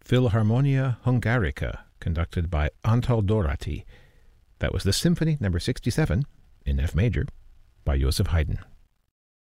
Philharmonia Hungarica, conducted by Antal Dorati. That was the Symphony No. 67 in F major by Joseph Haydn.